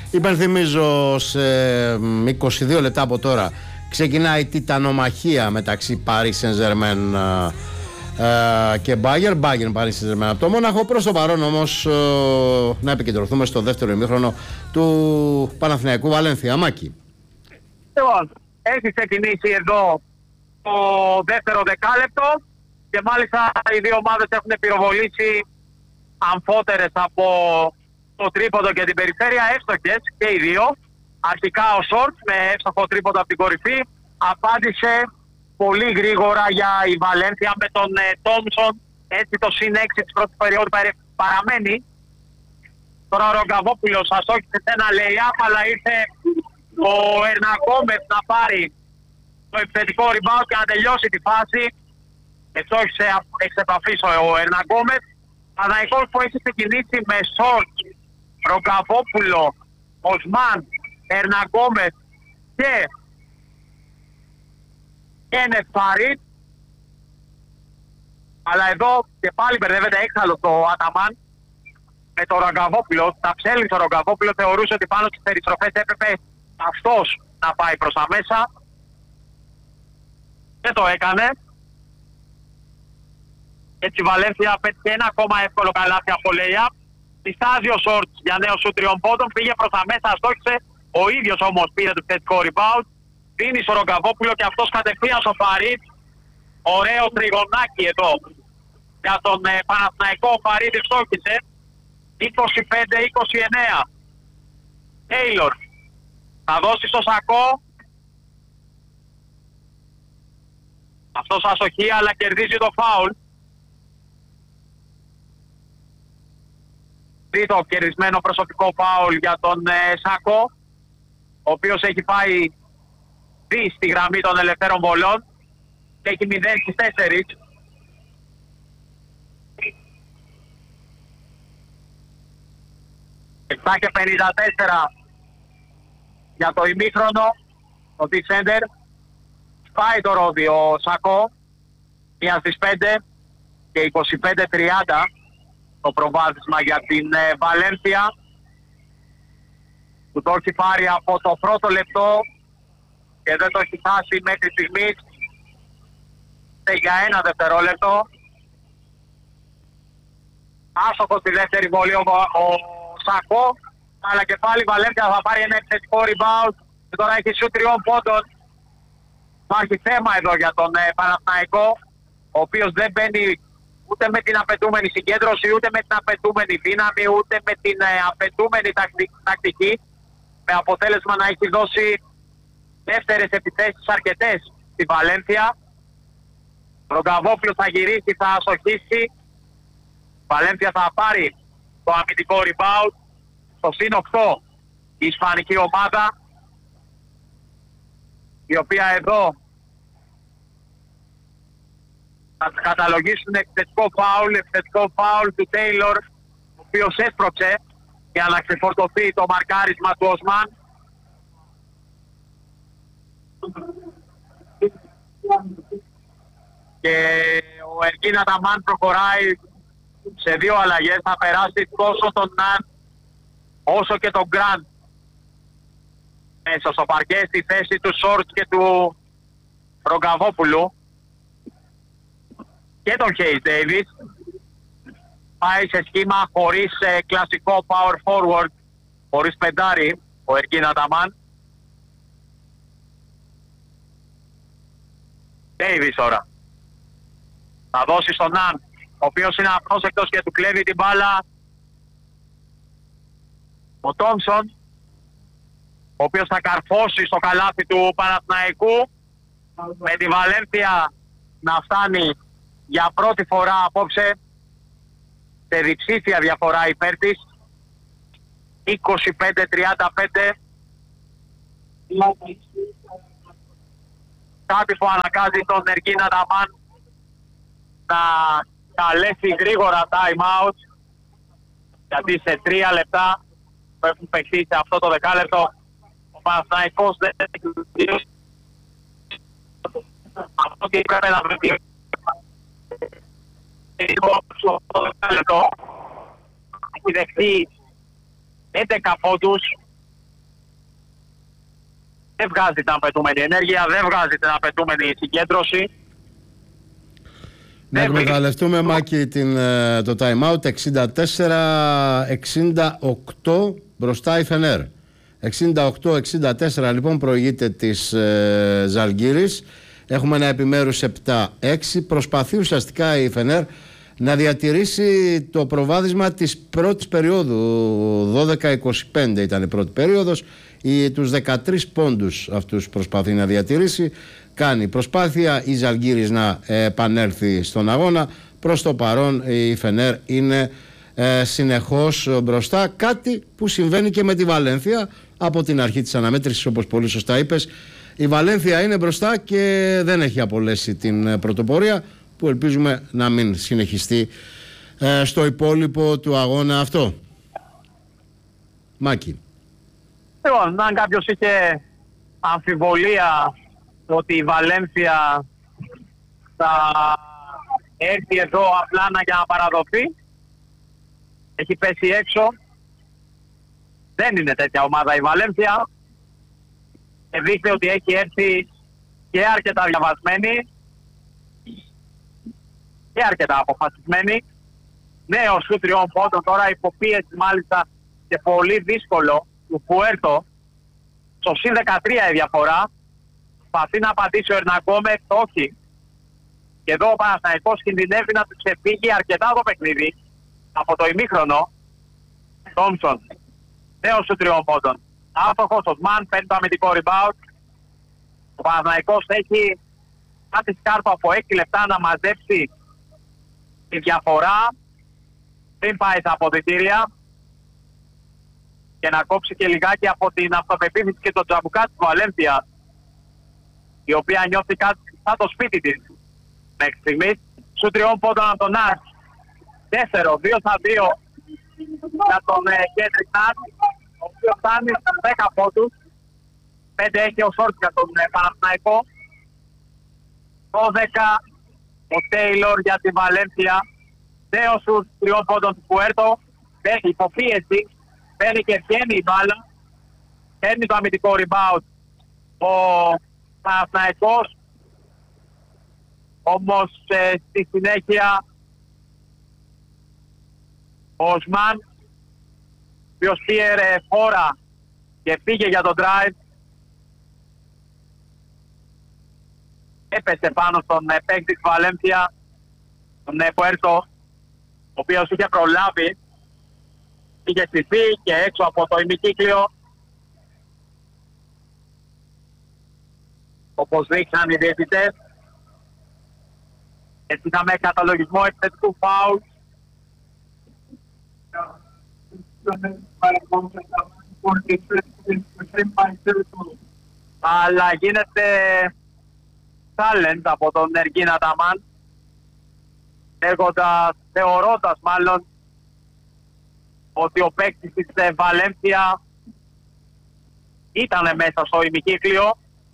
Υπενθυμίζω σε 22 λεπτά από τώρα ξεκινάει η τιτανομαχία μεταξύ Paris Saint-Germain και Bayern Paris Saint-Germain από το Μόναχο. Προς το παρόν όμως να επικεντρωθούμε στο δεύτερο ημίχρονο του Παναθηναϊκού Βαλένθια. Μάκη. Λοιπόν, έχει ξεκινήσει εδώ το δεύτερο δεκάλεπτο και μάλιστα οι δύο ομάδες έχουν πυροβολήσει αμφότερες από το τρίποντο και την περιφέρεια, εύστοχες και οι δύο. Αρχικά ο Σόρτ με εύστοχο τρίποντο από την κορυφή απάντησε πολύ γρήγορα για η Βαλένθια με τον Τόμσον. Έτσι το συν 6 της πρώτης περίοδου παραμένει. Τώρα ο Ρογκαβόπουλος αστόχησε σε ένα lay-up, αλλά ήρθε ο Ερναγκόμεθ να πάρει το επιθετικό rebound και να τελειώσει τη φάση. Αστόχησε εξ επαφής ο Ερναγκόμεθ. Παναθηναϊκός που έχει ξεκινήσει με Σόρτ, Ρογκαβόπουλο, Οσμάν, Ερναγκόμεθ και Κένεθ Φαρίτ. Αλλά εδώ και πάλι μπερδεύεται έξαλλο το Αταμάν με το Ρογκαβόπουλο. Τα ψέλνει το Ρογκαβόπουλο, θεωρούσε ότι πάνω στις περιστροφές έπρεπε αυτός να πάει προς τα μέσα. Δεν το έκανε. Έτσι η Βαλένθια πέτυχε ένα ακόμα εύκολο καλάθι από lay-up. Διστάζει ο Σόρτς για νέο σου τριών πόντων, πήγε προς τα μέσα, αστόχησε. Ο ίδιος όμως πήρε το θετικό rebound. Δίνει στο Ρογκαβόπουλο και αυτός κατευθείαν στο Φαρίτ. Ωραίο τριγωνάκι εδώ για τον Παναθηναϊκό. Ο Φαρίτ στόχισε 25-29. Τέιλορ θα δώσει στο Σακό. Αυτός αστοχεί αλλά κερδίζει το φάουλ. Τρίτο κερδισμένο προσωπικό φάουλ για τον Σακό, ο οποίος έχει πάει δει στη γραμμή των ελευθέρων βολών και έχει 0 στις 4. Εξά και 54 για το ημίχρονο. Το Τίξεντερ σπάει το ρόδι ο Σακό, 1 στις 5 και 25-30 το προβάδισμα για την Βαλένθια, που το έχει πάρει από το πρώτο λεπτό και δεν το έχει χάσει μέχρι στιγμής για ένα δευτερόλεπτο. Άσοχο στη δεύτερη βολή ο Σακό, αλλά και πάλι η Βαλένθια θα πάρει ένα επιθετικό rebound και τώρα έχει σου 3 πόντων. Υπάρχει θέμα εδώ για τον Παναθηναϊκό, ο οποίος δεν μπαίνει ούτε με την απαιτούμενη συγκέντρωση, ούτε με την απαιτούμενη δύναμη, ούτε με την απαιτούμενη τακτική, με αποτέλεσμα να έχει δώσει δεύτερες επιθέσεις αρκετές στη Βαλένθια. Ο Ρογκαβόπουλος θα γυρίσει, θα αστοχίσει. Η Βαλένθια θα πάρει το αμυντικό rebound. Στο συν 8 η ισπανική ομάδα, η οποία εδώ θα καταλογίσουν επιθετικό φάουλ του Τέιλορ, ο οποίος έσπρωξε για να ξεφορτωθεί το μαρκάρισμα του Οσμάν. Και ο Ερκίν Αταμάν προχωράει σε 2 αλλαγές. Θα περάσει τόσο τον Ναν όσο και τον Γκραντ μέσα στο παρκέ στη θέση του Σόρτ και του Ρογκαβόπουλου και τον Χέις Ντέιβις. Πάει σε σχήμα χωρίς κλασικό power forward, χωρίς πεντάρι ο Ερκίν Αταμάν. Ντέιβις τώρα θα δώσει στον Ναν, ο οποίος είναι απρόσεκτος και του κλέβει την μπάλα ο Τόμσον, ο οποίος θα καρφώσει στο καλάθι του Παναθηναϊκού, με τη Βαλένθια να φτάνει για πρώτη φορά απόψε σε διψήφια διαφορά υπέρ της, 25-35. Κάτι που αναγκάζει τον Ερκίν Αταμάν να καλέσει γρήγορα time out, γιατί σε 3 λεπτά που έχουν παιχτεί σε αυτό το δεκάλεπτο ο Παναθηναϊκός δεν έχει αυτό και πρέπει να βρει στο δεκάλεπτο. Έχει δεχτεί 11 πόντους δεν βγάζει την απαιτούμενη ενέργεια, δεν βγάζει την απαιτούμενη συγκέντρωση. Να εκμεταλλευτούμε, Μάκη, το time out. 64-68 μπροστά η Φενέρ. 68-64 λοιπόν προηγείται της Ζαλγκίρις. Έχουμε ένα επιμέρους 7-6. Προσπαθεί ουσιαστικά η Φενέρ να διατηρήσει το προβάδισμα της πρώτης περίοδου. 12-25 ήταν η πρώτη περίοδος. Τους 13 πόντους αυτούς προσπαθεί να διατηρήσει. Κάνει προσπάθεια η Ζαλγκίρις να επανέλθει στον αγώνα. Προς το παρόν η Φενέρ είναι συνεχώς μπροστά, κάτι που συμβαίνει και με τη Βαλένθια από την αρχή της αναμέτρησης, όπως πολύ σωστά είπες. Η Βαλένθια είναι μπροστά και δεν έχει απολέσει την πρωτοπορία, που ελπίζουμε να μην συνεχιστεί στο υπόλοιπο του αγώνα αυτό. Μάκη. Λοιπόν, αν κάποιος είχε αμφιβολία ότι η Βαλένθια θα έρθει εδώ απλά για να παραδοθεί, έχει πέσει έξω. Δεν είναι τέτοια ομάδα η Βαλένθια. Δείχνει ότι έχει έρθει και αρκετά διαβασμένη και αρκετά αποφασισμένη. Νέο σου 3 πόντων τώρα, υποπίεση μάλιστα και πολύ δύσκολο του Πουέρτο. Στο συν 13 η διαφορά. Προσπαθεί να απαντήσει ο Ερναγκόμεθ, όχι. Και εδώ ο Παναθηναϊκός κινδυνεύει να του ξεφύγει αρκετά το παιχνίδι από το ημίχρονο. Τόμσον, νέος σου 3 πόντων. Άστοχος ο Σμαν, παίρνει το αμυντικό rebound. Ο Παναθηναϊκός έχει κάτι σκάρπο από 6 λεπτά να μαζέψει τη διαφορά πριν πάει στα αποδυτήρια και να κόψει και λιγάκι από την αυτοπεποίθηση και το τζαμπουκά της Βαλένθια, η οποία νιώθει κάτι σαν το σπίτι της μέχρι στιγμής. Σου 3 πόντων από τον Νάρτ. 4, 2-2 για τον Κέντρικ Νάρτ, ο οποίος φτάνει στους 10 πόντους. 5 έχει ο Σόρτς για τον Παναθηναϊκό. 12 ο Τέιλορ για τη Βαλένθια. Νέο σου 3 πόντων του Πουέρτο. Έχει υποπίεση. Παίρνει και βγαίνει η μπάλα. Παίρνει το αμυντικό rebound ο Παναθηναϊκός. Όμως στη συνέχεια ο Οσμάν, ο οποίος πήρε φόρα και πήγε για τον drive, έπεσε πάνω στον παίκτη της Βαλένθια, τον Πουέρτο, ο οποίος είχε προλάβει, είχε στηθεί και έξω από το ημικύκλιο, όπως δείξαν οι διαιτητές. Έτσι είχαμε καταλογισμό επιθετικού φάουλ. Αλλά γίνεται challenge από τον Εργίνα Ταμάν, θεωρώντας μάλλον ότι ο παίκτης της Βαλένθια ήταν μέσα στο ημικύκλιο.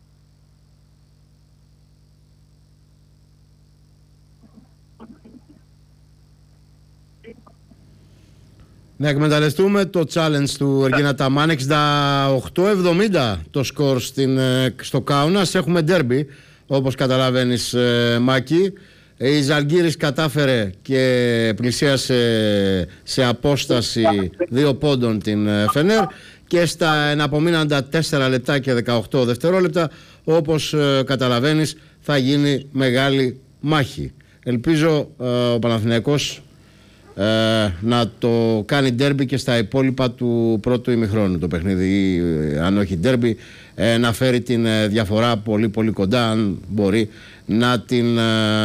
Να εκμεταλλευτούμε το challenge του Εργίνα Ταμάν. 68-70 το σκορ στο Κάουνας. Έχουμε ντέρμπι, όπως καταλαβαίνεις, Μάκη. Η Ζαλγκίρις κατάφερε και πλησίασε σε απόσταση 2 πόντων την Φενέρ, και στα εναπομείναντα 4 λεπτά και 18 δευτερόλεπτα, όπως καταλαβαίνεις, θα γίνει μεγάλη μάχη. Ελπίζω ο Παναθηναϊκός να το κάνει ντέρμπι και στα υπόλοιπα του πρώτου ημιχρόνου το παιχνίδι, αν όχι ντέρμπι, να φέρει την διαφορά πολύ πολύ κοντά, αν μπορεί να την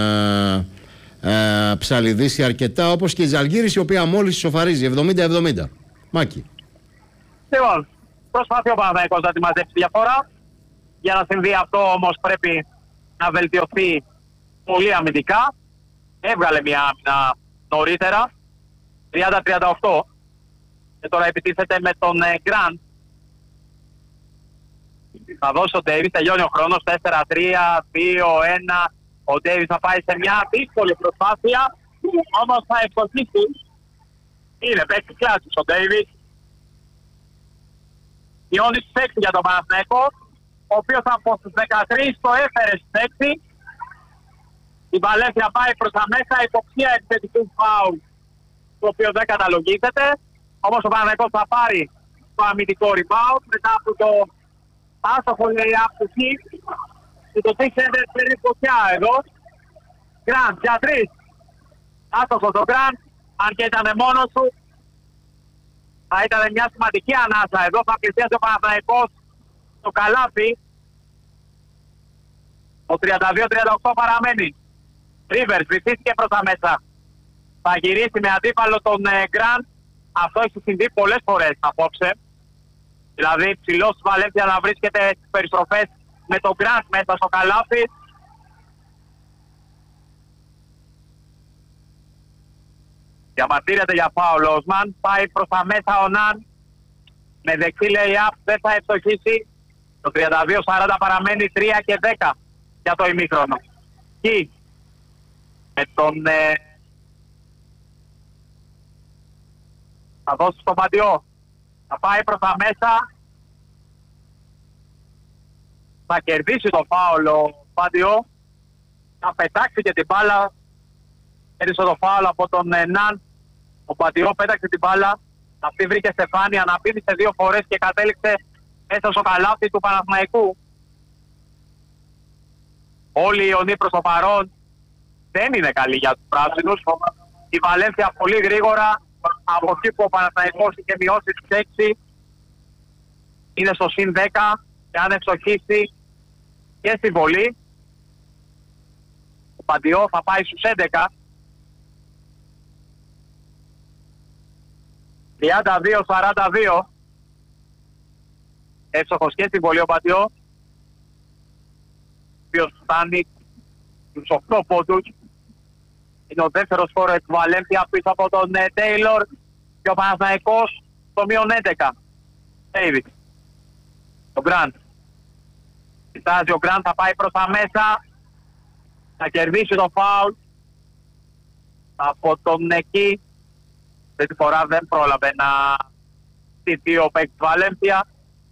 ψαλιδίσει αρκετά, όπως και η Ζαλγκίρις, η οποία μόλις ισοφαρίζει 70-70. Μάκη. Λοιπόν, προσπαθεί ο Παναθηναϊκός να τη μαζέψει διαφορά. Για να συμβεί αυτό όμως πρέπει να βελτιωθεί πολύ αμυντικά. Έβγαλε μια άμυνα νωρίτερα, 30-38, και τώρα επιτίθεται με τον Γκραντ. Θα δώσει ο Ντέιβις, τελειώνει ο χρόνος, 4-3, 2-1. Ο Ντέιβις θα πάει σε μια δύσκολη προσπάθεια, όμως θα ευκολυθεί. Είναι παίκτης κλάσης ο Ντέιβις. Μειώνει τους 6 για τον Παναθηναϊκό. ο οποίος από τους 13 το έφερε στους 6. Η Βαλένθια πάει προς τα μέσα, υποψία επιθετικού φάουλ, το οποίο δεν καταλογίζεται. Όμως ο Παναθηναϊκός θα πάρει το αμυντικό rebound μετά από το άστοχο lay-up του Χι. Και το Big Center παίρνει φωτιά εδώ. Γκραντ για 3. Άστοχο το Γκραντ, αν και ήταν μόνος του. Θα ήταν μια σημαντική ανάσα εδώ, θα πλησιάσει ο Παναθηναϊκός το καλάθι. Το 32-38 παραμένει. Ρίβερς βυθίστηκε προς τα μέσα. Θα γυρίσει με αντίπαλο τον Γκραντ. Αυτό έχει συμβεί πολλές φορές απόψε. Δηλαδή ψηλός της Βαλένθια να βρίσκεται στις περιστροφές με τον Γκραντ μέσα στο καλάθι. Διαμαρτύρεται για φάουλ ο Οσμάν. Πάει προς τα μέσα ο Ναν. Με δεξί lay-up δεν θα ευστοχίσει. Το 32-40 παραμένει 3 και 10 για το ημίχρονο. Κι με τον... θα δώσει στον Παντιό. Θα πάει προς τα μέσα. Θα κερδίσει το φάουλ ο Παντιό. Θα πετάξει και την μπάλα. Έρισε το φάουλ από τον Ναν. Ο Παντιό πέταξε την μπάλα. Αυτή βρήκε στεφάνια να πήδησε 2 φορές και κατέληξε μέσα στο καλάθι του Παναθηναϊκού. Όλοι οι Ιωνοί προς το παρόν δεν είναι καλοί για τους πράσινους. Η Βαλένθια πολύ γρήγορα από εκεί που ο Παναθηναϊκός είχε μειώσει τους 6 είναι στο συν 10 και αν ευστοχίσει και στη βολή ο Παντιό θα πάει στους 11. 32-42. Εύστοχος και στη βολή ο Παντιό, ο οποίος φτάνει στους 8 πόντους. Είναι ο δεύτερος σκόρερ της Βαλένθια πίσω από τον Τέιλορ και ο Παναθηναϊκός στο μείον 11. Ντέιβις. Ο Γκραντ. Κοιτάζει ο Γκραντ, θα πάει προς τα μέσα. Θα κερδίσει το φάουλ από τον εκεί. Αυτή τη φορά δεν πρόλαβε να στηθεί ο παίκτης Βαλένθια.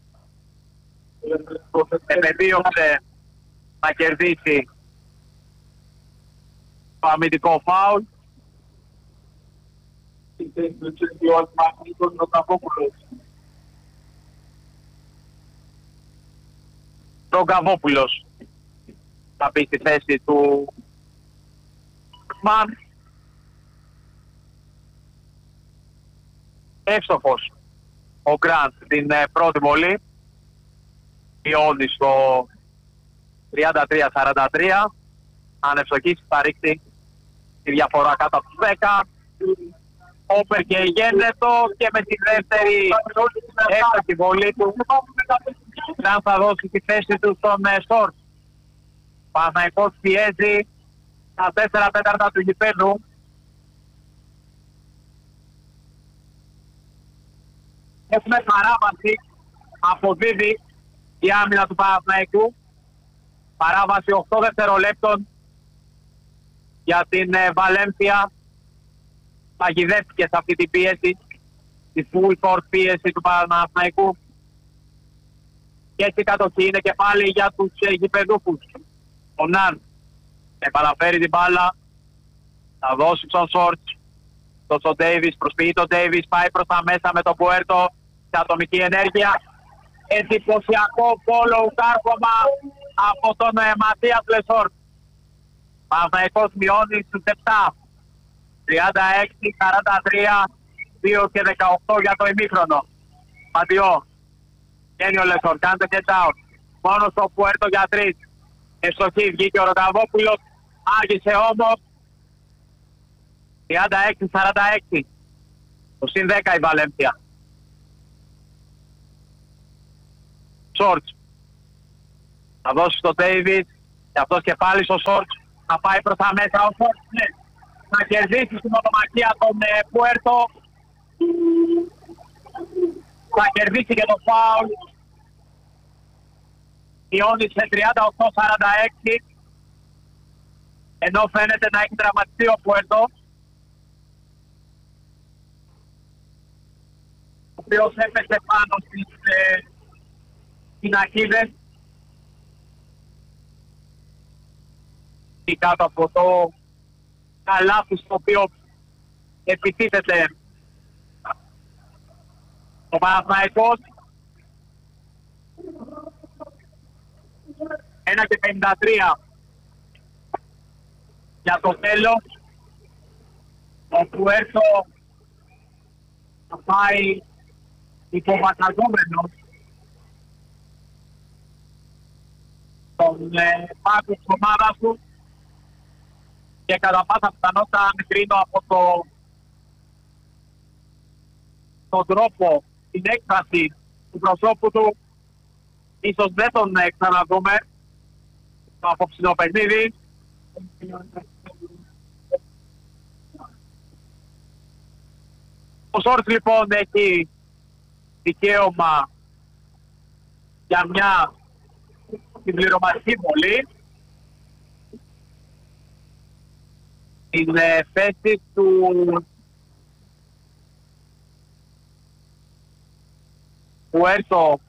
Επεδίωξε να κερδίσει το αμυντικό φάουλ. Ο Γκαβόπουλος θα μπει στη θέση του Μαν. Εύστοχος ο Γκραντ στην πρώτη βολή. Μειώνει στο 33-43. Αν ευστοχίσει θα ρίξει τη διαφορά κάτω από τους 10. Όπερ και γένετο και με τη δεύτερη εύστοχη βολή του Γκραντ θα δώσει τη θέση του στον Σόρτ. Παναθηναϊκός πιέζει στα 4 τέταρτα του γηπέδου. Έχουμε παράβαση, αποδίδει η άμυνα του Παναθηναϊκού. Παράβαση 8 δευτερολέπτων για την Βαλένθια. Παγιδεύτηκε σε αυτή την πίεση, τη full court πίεση του Παναθηναϊκού. Και έτσι κατοχή είναι και πάλι για τους γηπεδούχους. Ο Ναν επαναφέρει την μπάλα, θα δώσει στον Σόρτς, στον Ντέιβις, προσποιεί τον Ντέιβις, πάει προς τα μέσα με τον Πουέρτο σε ατομική ενέργεια. Εντυπωσιακό follow κάρπομα από τον Ματίας Λεσόρτ. Παναθηναϊκός μειώνει στους 7. 36, 43, 2 και 18 για το ημίχρονο. Παντιό. Βγαίνει ο Λεσόρτ, κάνει το get out. Μόνο στο Πουέρτο για 3. Ευστοχή βγήκε ο Ροταβόπουλος. Άργησε όμως. 36-46. Το συν 10 η Βαλένθια. Σόρτς. Θα δώσει στο Ντέιβις. Και αυτός και πάλι στο Σόρτς. Θα πάει προς τα μέσα ο Σόρτς. Ναι. Θα κερδίσει στην οτομαχία τον Πουέρτο. Θα κερδίσει και το φάουλ. Μειώνει σε 38-46. Ενώ φαίνεται να έχει τραυματιστεί ο Πουέρτο. Ο οποίος έπεσε πάνω στις πινακίδες κάτω από το καλάθι στο οποίο επιτίθεται ο Παναθηναϊκός. 1:53 για το τέλος. Ο Πουέρτο θα πάει υποβαθμιζόμενος τον πάγκο της ομάδας του και κατά πάσα πιθανότητα αν κρίνω από τον τρόπο, την έκφραση του προσώπου του, ίσως δεν τον ξαναδούμε το απόψινό παιχνίδι. Ο Σόρτς λοιπόν έχει δικαίωμα για μια συμπληρωματική βολή. Στην θέση του Πουέρτο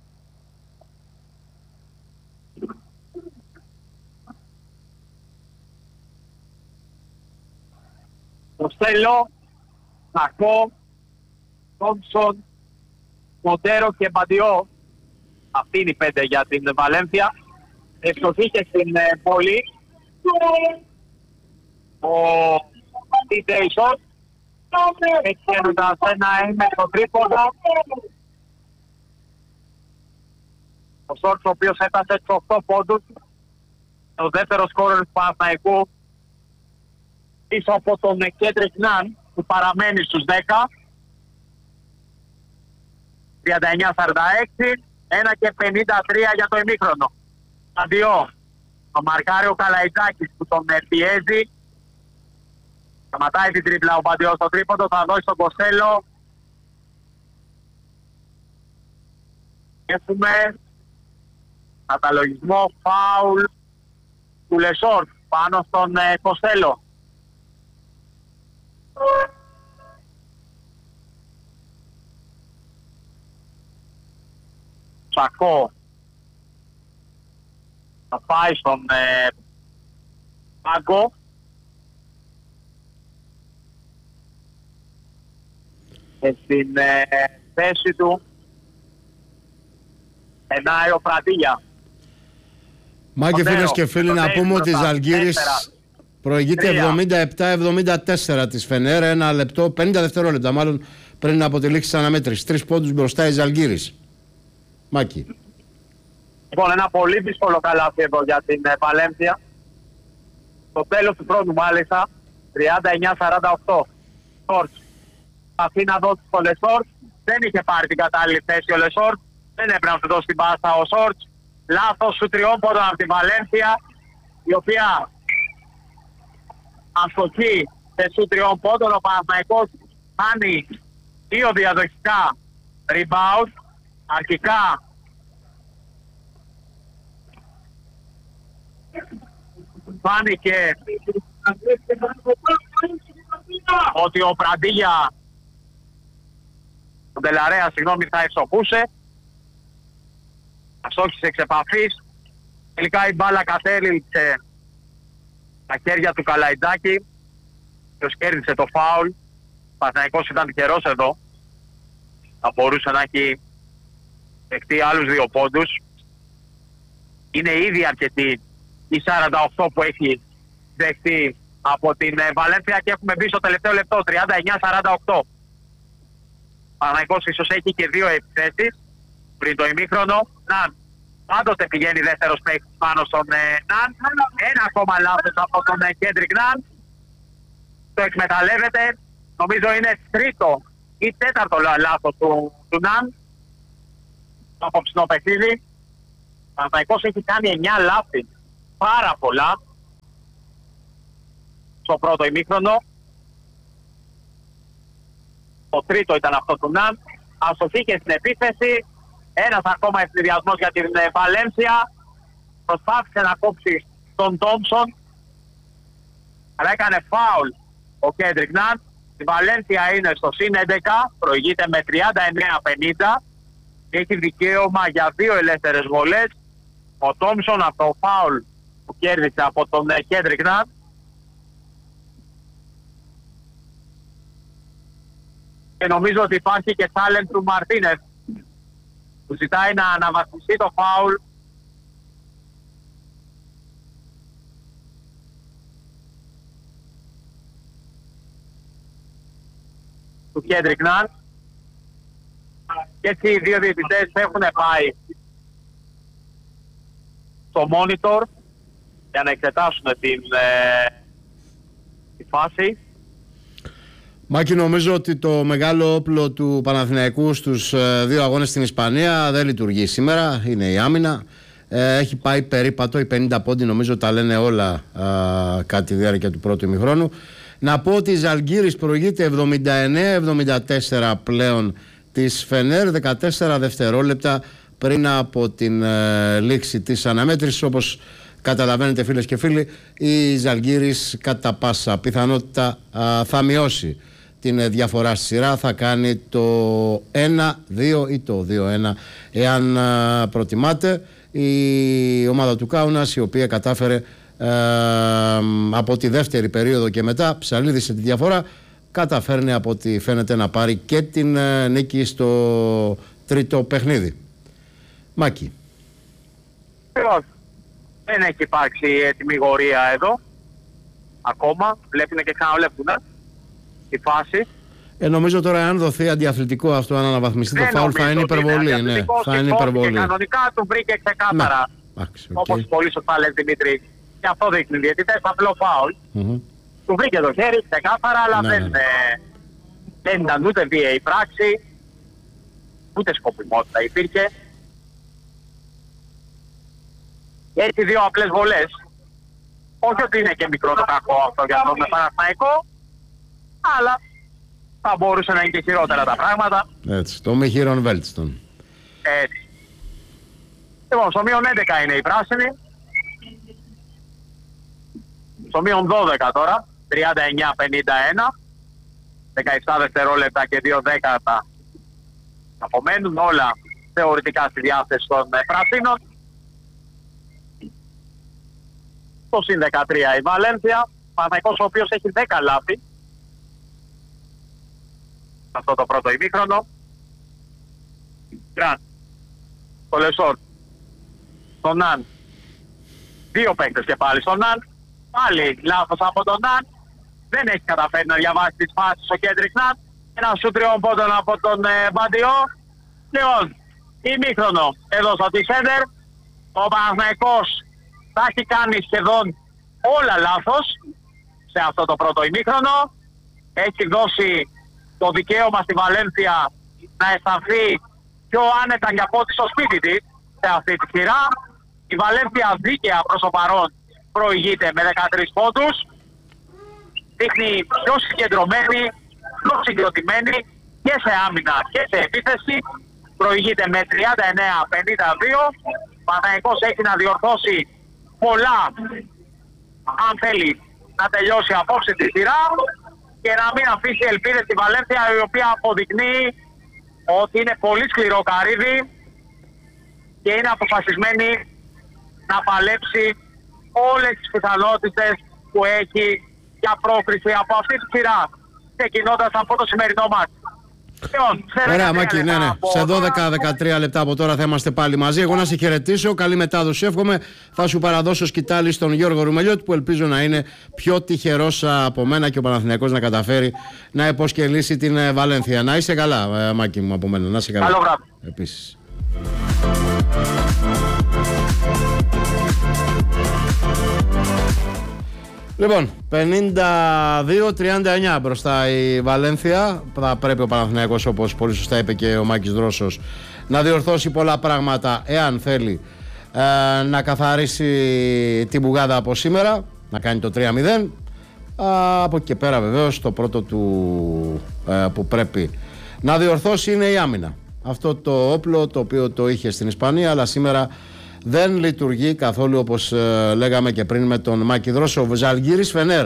Κοστέλο, Σακό, Τόμψον, Μοντέρο και Μπαντιό. Αυτή είναι η 5 για την Βαλένθια. Ευστοθήκε στην πόλη ο Τιτέισον, εξένοντας ένα έμετρο τρίποδο. Ο Σόρτς, ο οποίος έφτασε στους 8 πόντους, ο δεύτερος σκόρερ του Παναθηναϊκού, πίσω από τον Κέντρικ Ναν που παραμένει στους 10. 39-46, 1:53 για το ημίχρονο. Αντιό, το μαρκάρει ο Καλαϊτζάκης που τον πιέζει. Σταματάει την τρίπλα ο Μπαντιό στο τρίποντο, θα δώσει τον Κοστέλο. Έχουμε καταλογισμό φάουλ του Λεσόρτ πάνω στον Κοστέλο. Σακό θα πάει στον πάγκο. Και στην θέση του περνάει ο Πρατήλια. Μάκη, φίλες και φίλοι, να πούμε ότι η Ζαλγκίρις προηγείται 77-74 της Φενέρ, 1 λεπτό, 50 δευτερόλεπτα μάλλον πριν από τη λήξη της αναμέτρησης. 3 πόντους μπροστά η Ζαλγκίρις. Μάκη. Λοιπόν, ένα πολύ δύσκολο καλάθι εδώ για την Βαλένθια. Στο τέλος του πρώτου μάλιστα, 39-48. Σόρτς. Αφήνει να δώσει στο Λεσόρτ. Δεν είχε πάρει την κατάλληλη θέση ο Λεσόρτ. Δεν έπρεπε να του δώσει την πάσα ο Σόρτς. Λάθος σου τριώποδο από τη Βαλένθια, η οποία αστοχεί σε σου τριών πόντων. Ο Παναθηναϊκός χάνει 2 διαδοχικά rebound. Αρχικά φάνηκε ότι ο Πραντήλια, ο Ντελαρέα, θα εξοπούσε. Αστόχησε εξ επαφής. Τελικά η μπάλα κατέληξε στα χέρια του Καλαϊντάκη, ποιος κέρδισε το φάουλ. Ο Παναθηναϊκός ήταν τυχερός εδώ. Θα μπορούσε να έχει δεχτεί άλλους 2 πόντους. Είναι ήδη αρκετή η 48 που έχει δεχτεί από την Βαλένθια και έχουμε μπει στο τελευταίο λεπτό, 39-48. Παναθηναϊκός ίσως έχει και 2 επιθέσεις πριν το ημίχρονο. Ναν πάντοτε πηγαίνει δεύτερος παίκτης πάνω στον Ναν. Ένα ακόμα λάθος από τον Κέντρικ Ναν. Το εκμεταλλεύεται. Νομίζω είναι τρίτο ή τέταρτο λάθος του Ναν. Το απόψινό παιχνίδι. Ο Παναθηναϊκός έχει κάνει 9 λάθη. Πάρα πολλά στο πρώτο ημίχρονο. Το τρίτο ήταν αυτό του Ναν. Αστοχήκε στην επίθεση. Ένας ακόμα ευνηδιασμός για την Βαλένθια. Προσπάθησε να κόψει τον Τόμψον, αλλά έκανε φάουλ ο Κέντρικ Ναν. Η Βαλένθια είναι στο συν 11, προηγείται με 39-50 και έχει δικαίωμα για 2 ελεύθερες βολές. Ο Τόμψον από το φάουλ που κέρδισε από τον Κέντρικ Ναν. Και νομίζω ότι υπάρχει και talent του Μαρτίνεθ που ζητάει να αναβαθμιστεί το φάουλ του Κέντρικ Ναν. Και έτσι οι δύο διαιτητές έχουν πάει στο monitor για να εξετάσουν τη φάση. Μάκη, νομίζω ότι το μεγάλο όπλο του Παναθηναϊκού στους δύο αγώνες στην Ισπανία δεν λειτουργεί σήμερα, είναι η άμυνα. Έχει πάει περίπατο, οι 50 πόντοι νομίζω τα λένε όλα κατά τη διάρκεια του πρώτου ημιχρόνου. Να πω ότι η Ζαλγκίρις προηγείται 79-74 πλέον της Φενέρ, 14 δευτερόλεπτα πριν από την λήξη της αναμέτρησης. Όπως καταλαβαίνετε, φίλες και φίλοι, η Ζαλγκίρις κατά πάσα πιθανότητα θα μειώσει την διαφορά στη σειρά, θα κάνει το 1-2 ή το 2-1 εάν προτιμάτε. Η ομάδα του Κάουνας, η οποία κατάφερε από τη δεύτερη περίοδο και μετά ψαλίδισε τη διαφορά, καταφέρνει από ό,τι φαίνεται να πάρει και την νίκη στο τρίτο παιχνίδι. Μάκη. Δεν έχει υπάρξει ετοιμιγορία εδώ ακόμα, βλέπουν και ξαναβλέπουν τη φάση. Νομίζω τώρα αν δοθεί αντιαθλητικό αυτό, αν αναβαθμιστεί το φάουλ, θα είναι υπερβολή. Ναι, θα είναι υπερβολή. Και κανονικά του βρήκε ξεκάθαρα, όπως πολύ σωστά λέει Δημήτρη, και αυτό δείχνει διαιτητές, απλό φάουλ. Του βρήκε το χέρι ξεκάθαρα, αλλά δεν ήταν ούτε βίαιη πράξη, ούτε σκοπιμότητα υπήρχε. Έτσι δύο απλές βολές. Όχι ότι είναι και μικρό το κακό αυτό για τον Παναθηναϊκό, αλλά θα μπορούσε να είναι και χειρότερα τα πράγματα. Έτσι, το μη χειρον βέλτιστον. Έτσι. Λοιπόν, στο μείον 11 είναι η πράσινη. Στο μείον 12 τώρα, 39-51. 17 δευτερόλεπτα και 2 δέκατα απομένουν, όλα θεωρητικά στη διάθεση των πρασίνων. Το συν 13 η Βαλένθια, Παναθηναϊκός ο οποίος έχει 10 λάθη αυτό το πρώτο ημίχρονο. Γκραντ, το Λεσόρ, τον Ναν, δύο παίκτες και πάλι στον Ναν, πάλι λάθος από τον Ναν, δεν έχει καταφέρει να διαβάσει τις φάσεις ο Κέντρικ Ναν, ένα σου τριών πόντων από τον Μπαντιό. Λοιπόν, ημίχρονο εδώ στο T-Center, ο Παναθηναϊκός θα έχει κάνει σχεδόν όλα λάθος σε αυτό το πρώτο ημίχρονο. Έχει δώσει το δικαίωμα στη Βαλένθια να αισθανθεί πιο άνετα και από ό,τι στο σπίτι της σε αυτή τη σειρά. Η Βαλένθια δίκαια προς το παρόν προηγείται με 13 πόντους. Δείχνει πιο συγκεντρωμένη, πιο συγκροτημένη και σε άμυνα και σε επίθεση. Προηγείται με 39-52. Παναθηναϊκός έχει να διορθώσει πολλά αν θέλει να τελειώσει απόψε τη σειρά και να μην αφήσει ελπίδες στη Βαλένθια, η οποία αποδεικνύει ότι είναι πολύ σκληρό καρύδι και είναι αποφασισμένη να παλέψει όλες τις πιθανότητες που έχει για πρόκριση από αυτή τη σειρά, ξεκινώντας από το σημερινό μάτι. Ωραία, Μάκη, ναι. Σε 12-13 λεπτά από τώρα θα είμαστε πάλι μαζί. Εγώ να σε χαιρετήσω, καλή μετάδοση εύχομαι. Θα σου παραδώσω σκητάλη στον Γιώργο Ρουμελιώτη, που ελπίζω να είναι πιο τυχερός από μένα και ο Παναθηναϊκός να καταφέρει να υποσκελίσει την Βαλένθια. Να είσαι καλά, Μάκη μου, από μένα. Να είσαι καλά. Καλό βράδυ. Επίσης. Λοιπόν, 52-39 μπροστά η Βαλένθια. Θα πρέπει ο Παναθηναϊκός, όπως πολύ σωστά είπε και ο Μάκης Δρόσος, να διορθώσει πολλά πράγματα εάν θέλει να καθαρίσει την μπουγάδα από σήμερα, να κάνει το 3-0. Από εκεί και πέρα βεβαίως το πρώτο του που πρέπει να διορθώσει είναι η άμυνα. Αυτό το όπλο το οποίο το είχε στην Ισπανία, αλλά σήμερα δεν λειτουργεί καθόλου, όπως λέγαμε και πριν με τον Μάκη Δρόσο. Ζαλγκίρις Φενέρ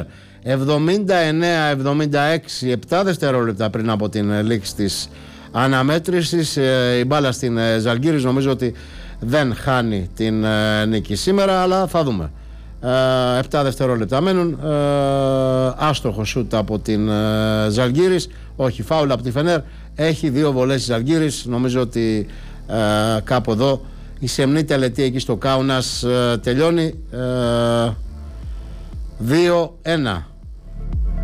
79-76, 7 δευτερόλεπτα πριν από την λήξη της αναμέτρησης. Η μπάλα στην Ζαλγκίρις νομίζω ότι δεν χάνει την νίκη σήμερα, αλλά θα δούμε 7 δευτερόλεπτα μένουν. Άστοχο σούτ από την Ζαλγκίρις. Όχι, φάουλ από τη Φενέρ. Έχει 2 βολές η Ζαλγκίρις. Νομίζω ότι κάπου εδώ η σεμνή τελετή εκεί στο Κάουνας τελειώνει. 2-1.